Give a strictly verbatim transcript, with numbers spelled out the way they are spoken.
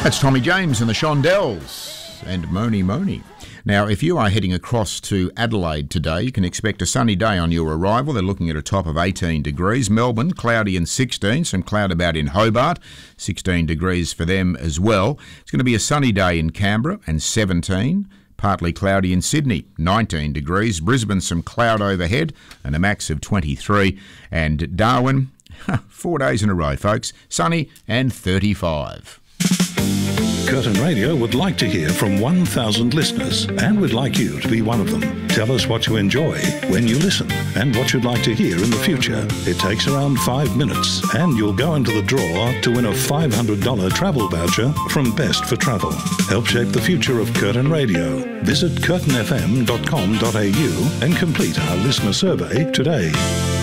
That's Tommy James and the Shondells and Moni Moni. Now, if you are heading across to Adelaide today, you can expect a sunny day on your arrival. They're looking at a top of eighteen degrees. Melbourne, cloudy and sixteen. Some cloud about in Hobart, sixteen degrees for them as well. It's going to be a sunny day in Canberra and seventeen. Partly cloudy in Sydney, nineteen degrees. Brisbane, some cloud overhead and a max of twenty-three. And Darwin, four days in a row, folks, sunny and thirty-five. Curtin Radio would like to hear from one thousand listeners, and we'd like you to be one of them. Tell us what you enjoy when you listen and what you'd like to hear in the future. It takes around five minutes, and you'll go into the draw to win a five hundred dollars travel voucher from Best for Travel. Help shape the future of Curtin Radio. Visit curtin f m dot com dot a u and complete our listener survey today.